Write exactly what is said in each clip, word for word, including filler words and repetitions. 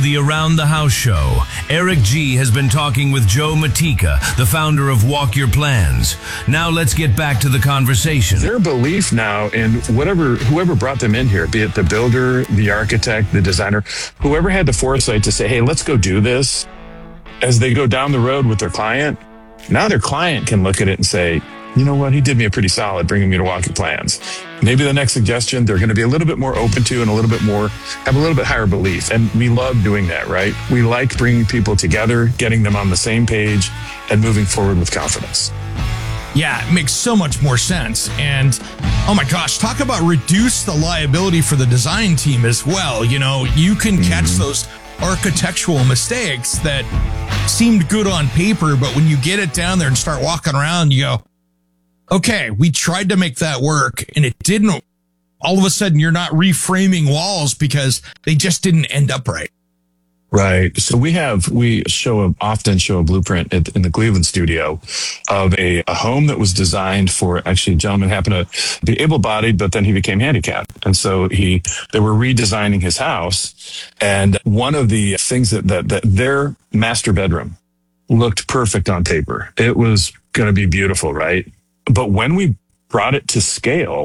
The Around the House show, Eric G. has been talking with Joe Matika, the founder of Walk Your Plans. Now let's get back to the conversation. Their belief now in whatever, whoever brought them in here, be it the builder, the architect, the designer, whoever had the foresight to say, hey, let's go do this, as they go down the road with their client, now their client can look at it and say, you know what, he did me a pretty solid bringing me to Walk Your Plans. Maybe the next suggestion they're going to be a little bit more open to and a little bit more, have a little bit higher belief. And we love doing that, right? We like bringing people together, getting them on the same page and moving forward with confidence. Yeah, it makes so much more sense. And oh my gosh, talk about reduce the liability for the design team as well. You know, you can catch mm-hmm. those architectural mistakes that seemed good on paper, but when you get it down there and start walking around, you go, okay, we tried to make that work and it didn't. All of a sudden, you're not reframing walls because they just didn't end up right. Right. So we have, we show a, often show a blueprint at, in the Cleveland studio of a, a home that was designed for, actually a gentleman happened to be able-bodied, but then he became handicapped. And so he, they were redesigning his house. And one of the things that, that, that their master bedroom looked perfect on paper. It was going to be beautiful, right? But when we brought it to scale,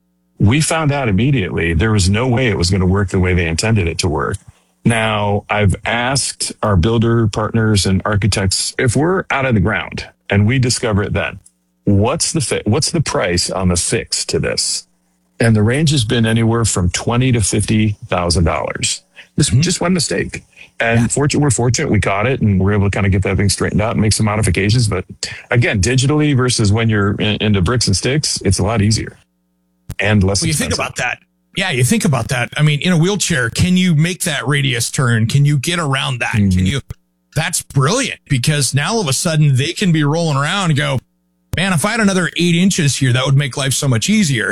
we found out immediately there was no way it was going to work the way they intended it to work. Now, I've asked our builder partners and architects, if we're out of the ground and we discover it then, what's the fi- what's the price on the fix to this? And the range has been anywhere from twenty thousand to fifty thousand dollars. This mm-hmm. just one mistake. And yeah. fortunate, we're fortunate we caught it and we're able to kind of get that thing straightened out and make some modifications. But again, digitally versus when you're in, into bricks and sticks, it's a lot easier and less well, you expensive. think about that. Yeah, you think about that. I mean, in a wheelchair, can you make that radius turn? Can you get around that? Mm-hmm. Can you? That's brilliant because now all of a sudden they can be rolling around and go, man, if I had another eight inches here, that would make life so much easier.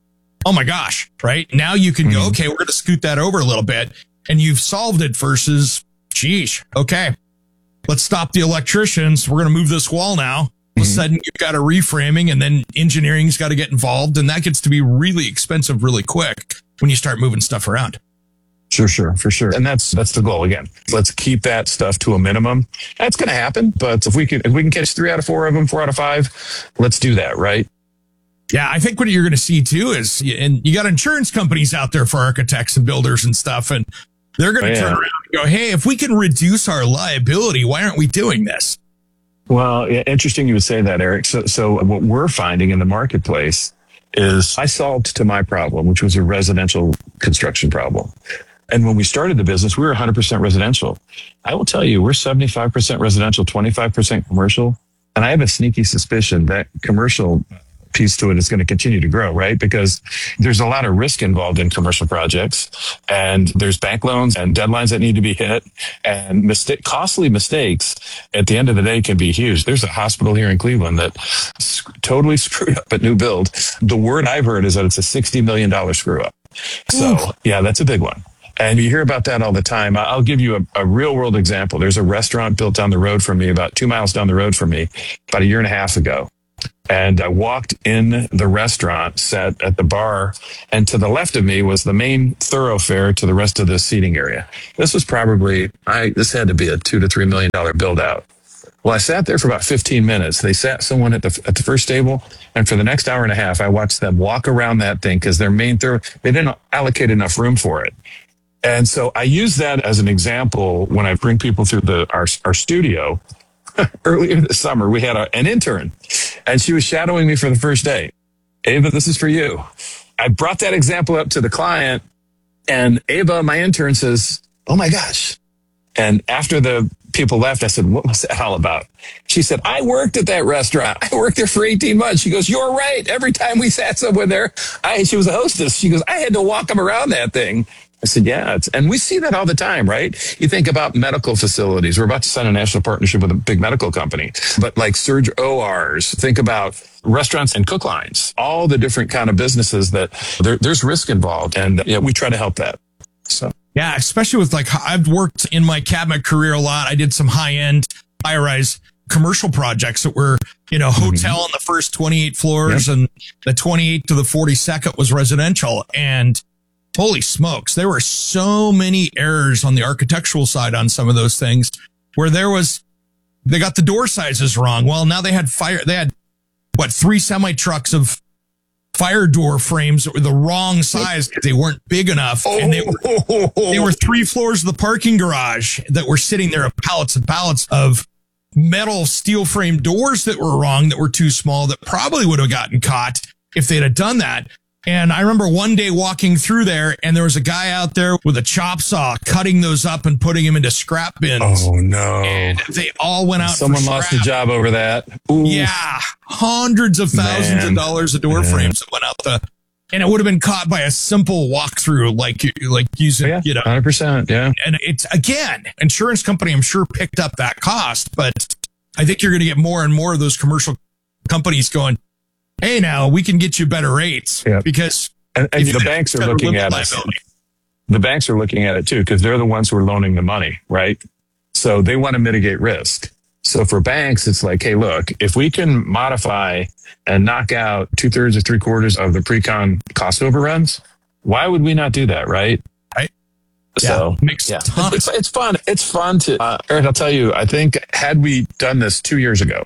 Oh my gosh, right? Now you can mm-hmm. go, okay, we're going to scoot that over a little bit. And you've solved it versus, geesh, okay, let's stop the electricians. We're going to move this wall now. All of a sudden, you've got a reframing and then engineering's got to get involved. And that gets to be really expensive really quick when you start moving stuff around. Sure, sure, for sure. And that's that's the goal. Again, let's keep that stuff to a minimum. That's going to happen. But if we can, if we can catch three out of four of them, four out of five, let's do that, right? Yeah, I think what you're going to see, too, is, and you got insurance companies out there for architects and builders and stuff, and they're going to oh, yeah. turn around and go, hey, if we can reduce our liability, why aren't we doing this? Well, yeah, interesting you would say that, Eric. So, so what we're finding in the marketplace is I solved to my problem, which was a residential construction problem. And when we started the business, we were one hundred percent residential. I will tell you, we're seventy-five percent residential, twenty-five percent commercial. And I have a sneaky suspicion that commercial piece to it is going to continue to grow, right? Because there's a lot of risk involved in commercial projects and there's bank loans and deadlines that need to be hit and mistake, costly mistakes at the end of the day can be huge. There's a hospital here in Cleveland that totally screwed up at new build. The word I've heard is that it's a sixty million dollars screw up. So Ooh. yeah, that's a big one. And you hear about that all the time. I'll give you a, a real world example. There's a restaurant built down the road from me, about two miles down the road from me, about a year and a half ago. And I walked in the restaurant, sat at the bar, and to the left of me was the main thoroughfare to the rest of the seating area. This was probably, I this had to be a two to three million dollar build out. Well, I sat there for about fifteen minutes. They sat someone at the at the first table, and for the next hour and a half, I watched them walk around that thing because their main thorough, they didn't allocate enough room for it. And so I use that as an example when I bring people through the our our studio. Earlier this summer, we had a, an intern, and she was shadowing me for the first day. Ava, this is for you. I brought that example up to the client, and Ava, my intern, says, oh my gosh. And after the people left, I said, what was that all about? She said, I worked at that restaurant. I worked there for eighteen months. She goes, you're right. Every time we sat somewhere there, I, she was a hostess. She goes, I had to walk them around that thing. I said, yeah, it's, and we see that all the time, right? You think about medical facilities. We're about to sign a national partnership with a big medical company, but like surge O Rs, think about restaurants and cook lines, all the different kind of businesses that there, there's risk involved. And yeah, we try to help that. So, yeah, especially with like, I've worked in my cabinet career a lot. I did some high end high rise commercial projects that were, you know, hotel mm-hmm. on the first twenty-eight floors yep. and the twenty-eighth to the forty-second was residential. And holy smokes, there were so many errors on the architectural side on some of those things where there was, they got the door sizes wrong. Well, now they had fire, they had what, three semi trucks of fire door frames that were the wrong size because they weren't big enough. And they were, they were three floors of the parking garage that were sitting there of pallets and pallets of metal steel frame doors that were wrong, that were too small, that probably would have gotten caught if they'd have done that. And I remember one day walking through there and there was a guy out there with a chop saw cutting those up and putting them into scrap bins. Oh no. And they all went out. Someone for lost a scrap. job over that. Ooh. Yeah. Hundreds of thousands Man. of dollars of door Man. frames that went out the, and it would have been caught by a simple walkthrough, like, like using, Yeah, you know, one hundred percent. Yeah. and it's, again, insurance company, I'm sure, picked up that cost, but I think you're going to get more and more of those commercial companies going, hey, now we can get you better rates. Yeah. Because And, and if the you- banks are better looking limit at us. liability. The banks are looking at it too, because they're the ones who are loaning the money, right? So they want to mitigate risk. So for banks, it's like, hey, look, if we can modify and knock out two thirds or three quarters of the pre-con cost overruns, why would we not do that, right? Right. So Yeah, makes yeah, tons. it's, it's fun. It's fun to, uh, Eric, I'll tell you, I think had we done this two years ago,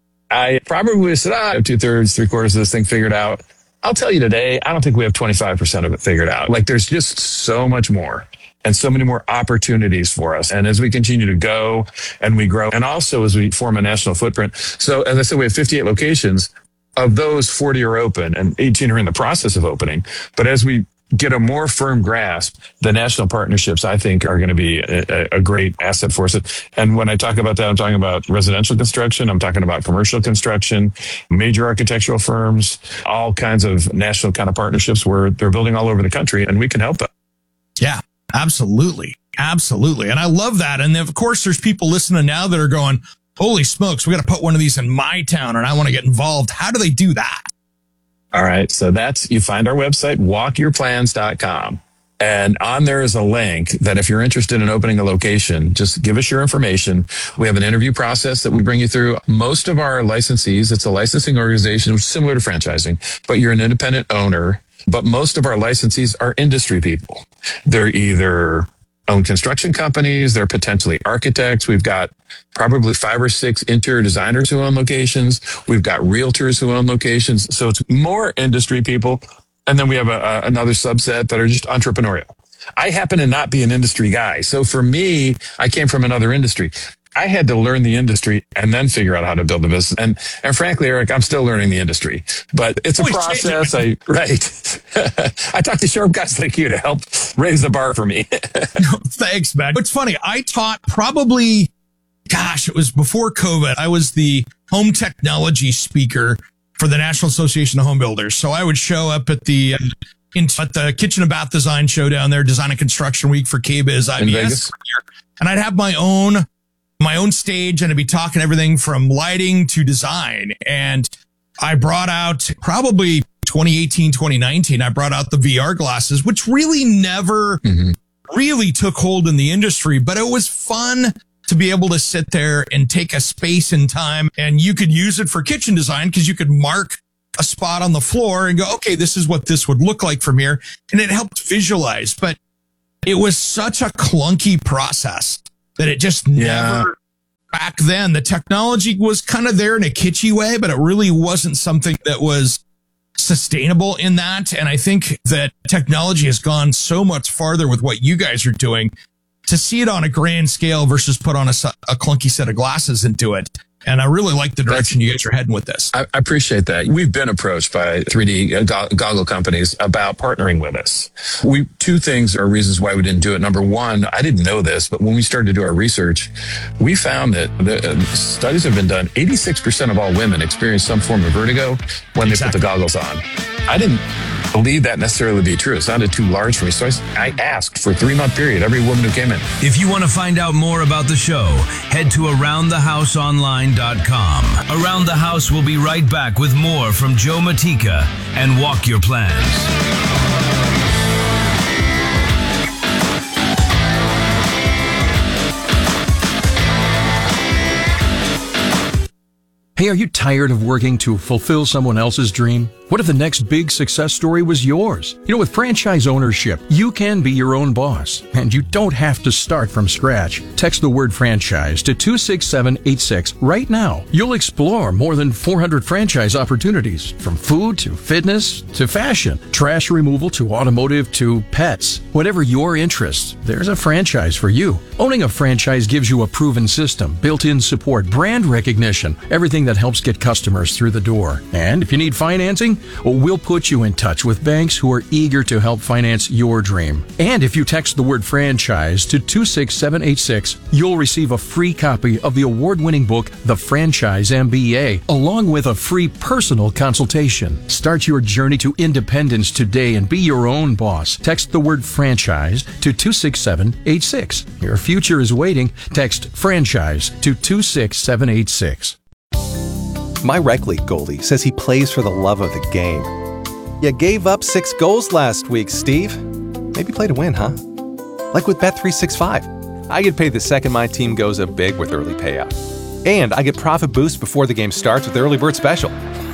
I probably would have said, ah, I have two thirds, three quarters of this thing figured out. I'll tell you today, I don't think we have twenty-five percent of it figured out. Like there's just so much more and so many more opportunities for us. And as we continue to go and we grow, and also as we form a national footprint. So as I said, we have fifty-eight locations. Of those, forty are open and eighteen are in the process of opening. But as we get a more firm grasp, the national partnerships, I think, are going to be a, a great asset for us. And when I talk about that, I'm talking about residential construction. I'm talking about commercial construction, major architectural firms, all kinds of national kind of partnerships where they're building all over the country and we can help them. Yeah, absolutely. Absolutely. And I love that. And of course, there's people listening now that are going, holy smokes, we got to put one of these in my town and I want to get involved. How do they do that? All right. So that's, you find our website, walk your plans dot com. And on there is a link that if you're interested in opening a location, just give us your information. We have an interview process that we bring you through. Most of our licensees, it's a licensing organization, which is similar to franchising, but you're an independent owner. But most of our licensees are industry people. They're either own construction companies, they're potentially architects. We've got probably five or six interior designers who own locations. We've got realtors who own locations. So it's more industry people. And then we have a, a, another subset that are just entrepreneurial. I happen to not be an industry guy. So for me, I came from another industry. I had to learn the industry and then figure out how to build a business. And, and frankly, Eric, I'm still learning the industry, but it's a Always process. I, right. I talk to sharp guys like you to help raise the bar for me. Thanks, man. It's funny. I taught probably, gosh, it was before COVID. I was the home technology speaker for the National Association of Home Builders. So I would show up at the, uh, in, at the Kitchen and Bath Design Show down there, Design and Construction Week for K B I S I B S. And I'd have my own, my own stage and I'd be talking everything from lighting to design. And I brought out probably twenty eighteen, twenty nineteen, I brought out the V R glasses, which really never mm-hmm. really took hold in the industry, but it was fun to be able to sit there and take a space in time, and you could use it for kitchen design because you could mark a spot on the floor and go, okay, this is what this would look like from here. And it helped visualize, but it was such a clunky process that it just Yeah. never, back then, the technology was kind of there in a kitschy way, but it really wasn't something that was sustainable in that. And I think that technology has gone so much farther with what you guys are doing to see it on a grand scale versus put on a, a clunky set of glasses and do it. And I really like the direction you guys are heading with this. I, I appreciate that. We've been approached by three D go- goggle companies about partnering with us. We, two things are reasons why we didn't do it. Number one, I didn't know this, but when we started to do our research, we found that the uh, studies have been done. eighty-six percent of all women experience some form of vertigo when they Exactly. put the goggles on. I didn't believe that necessarily to be true. It sounded too large for me. So I, I asked for a three month period, every woman who came in. If you want to find out more about the show, head to around the house online dot com. Around the House will be right back with more from Joe Matika and Walk Your Plans. Hey, are you tired of working to fulfill someone else's dream? What if the next big success story was yours? You know, with franchise ownership, you can be your own boss, and you don't have to start from scratch. Text the word franchise to two six seven eight six right now. You'll explore more than four hundred franchise opportunities, from food to fitness to fashion, trash removal to automotive to pets. Whatever your interests, there's a franchise for you. Owning a franchise gives you a proven system, built-in support, brand recognition, everything that helps get customers through the door. And if you need financing, well, we'll put you in touch with banks who are eager to help finance your dream. And if you text the word franchise to two six seven eight six, you'll receive a free copy of the award-winning book, The Franchise M B A, along with a free personal consultation. Start your journey to independence today and be your own boss. Text the word franchise to two six seven eight six. Your future is waiting. Text franchise to two six seven eight six. My rec league goalie says he plays for the love of the game. You gave up six goals last week, Steve. Maybe play to win, huh? Like with Bet three sixty-five. I get paid the second my team goes up big with early payout. And I get profit boost before the game starts with Early Bird Special.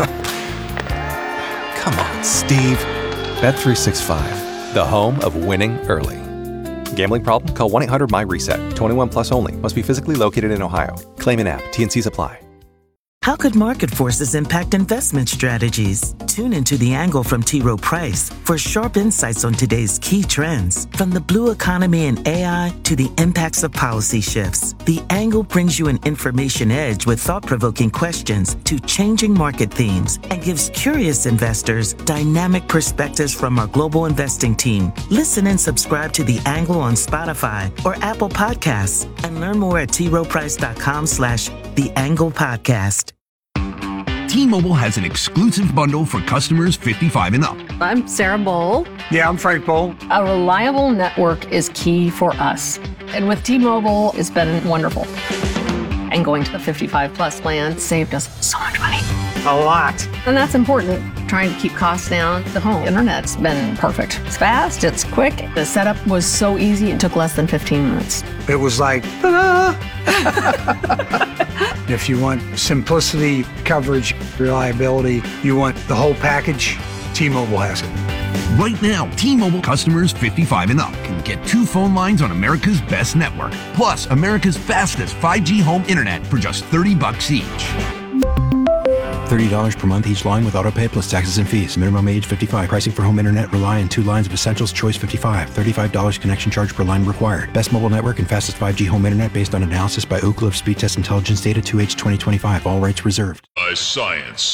Come on, Steve. Bet three sixty-five, the home of winning early. Gambling problem? Call one eight hundred M Y reset. twenty-one plus only. Must be physically located in Ohio. Claim in app. T and Cs apply. How could market forces impact investment strategies? Tune into The Angle from T. Rowe Price for sharp insights on today's key trends, from the blue economy and A I to the impacts of policy shifts. The Angle brings you an information edge with thought-provoking questions to changing market themes and gives curious investors dynamic perspectives from our global investing team. Listen and subscribe to The Angle on Spotify or Apple Podcasts and learn more at t rowe price dot com slash The Angle Podcast. T-Mobile has an exclusive bundle for customers fifty-five and up. I'm Sarah Bowl. Yeah, I'm Frank Bowl. A reliable network is key for us. And with T-Mobile, it's been wonderful. And going to the fifty-five plus plan saved us so much money. A lot. And that's important. Trying to keep costs down. The home internet's been perfect. It's fast, it's quick. The setup was so easy, it took less than fifteen minutes. It was like, ta-da! If you want simplicity, coverage, reliability, you want the whole package, T-Mobile has it. Right now, T-Mobile customers fifty-five and up can get two phone lines on America's best network, plus America's fastest five G home internet for just thirty bucks each. thirty dollars per month each line with autopay plus taxes and fees. Minimum age fifty-five. Pricing for home internet rely on two lines of Essentials Choice fifty-five. thirty-five dollars connection charge per line required. Best mobile network and fastest five G home internet based on analysis by Ookla of Speed Test Intelligence Data two H twenty twenty-five. All rights reserved. By science.